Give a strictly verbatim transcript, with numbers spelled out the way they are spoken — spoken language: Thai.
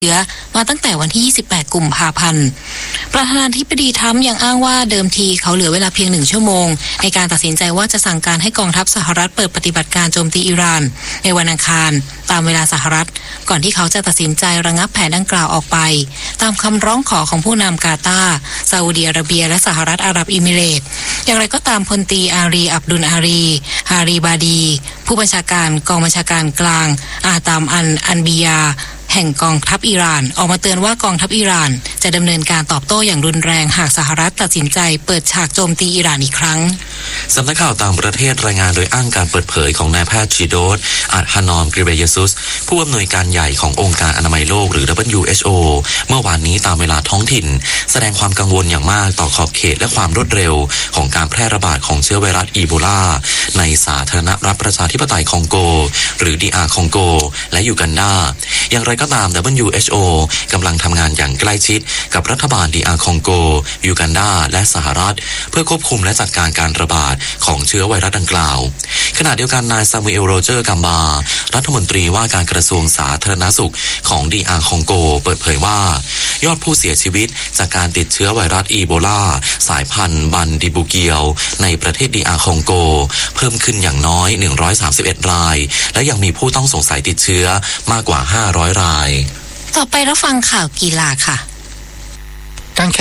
เชื้อมาตั้งแต่วันที่ยี่สิบแปดกุมภาพันธ์ประธานาธิบดีทรัมป์ยังอ้างว่าเดิมทีเขาเหลือเวลาเพียงหนึ่งชั่วโมงในการตัดสินใจว่าจะสั่งการให้กองทัพสหรัฐเปิดปฏิบัติการโจมตีอิหร่านในวันอังคารตามเวลาสหรัฐก่อนที่เขาจะตัดสินใจระงับแผนดังกล่าวออกไปตามคำร้องขอของผู้นำกาตาร์ซาอุดิอาระเบียและสหรัฐอาหรับเอมิเรตส์อย่างไรก็ตามพลตรีอารีอับดุลอารีฮารีบาดีผู้บัญชาการกองบัญชาการกลางอาตามอันอันบียาแห่งกองทัพอิหร่านออกมาเตือนว่ากองทัพอิหร่านจะดำเนินการตอบโต้อย่างรุนแรงหากสหรัฐตัดสินใจเปิดฉากโจมตีอิหร่านอีกครั้งสำนักข่าวต่างประเทศรายงานโดยอ้างการเปิดเผยของนายแพทย์ชิโดสอัดฮานอมกริเบเยซุสผู้อำนวยการใหญ่ขององค์การอนามัยโลกหรือ ดับเบิลยู เอช โอ เมื่อวานนี้ตามเวลาท้องถิ่นแสดงความกังวลอย่างมากต่อขอบเขตและความรวดเร็วของการแพร่ระบาดของเชื้อไวรัสอีโบลาในสาธารณรัฐประชาธิปไตยคองโกหรือ ดี อาร์ คองโกและยูกันดาอย่างไรก็ตาม ดับเบิลยู เอช โอ กำลังทำงานอย่างใกล้ชิดกับรัฐบาล ดี อาร์ คองโกยูกันดาและสหรัฐเพื่อควบคุมและจัดการการระบาดของเชื้อไวรัสดังกล่าวขณะเดียวกันนายซามูเอลโรเจอร์กัมบารัฐมนตรีว่าการกระทรวงสาธารณสุขของ ดี อาร์ คองโกเปิดเผยว่ายอดผู้เสียชีวิตจากการติดเชื้อไวรัสอีโบลาสายพันธุ์บันดิบูเกียวในประเทศ ดี อาร์ คองโกเพิ่มขึ้นอย่างน้อยหนึ่งร้อยสามสิบเอ็ดรายและยังมีผู้ต้องสงสัยติดเชื้อมากกว่าห้าร้อยรายต่อไปรับฟังข่าวกีฬาค่ะ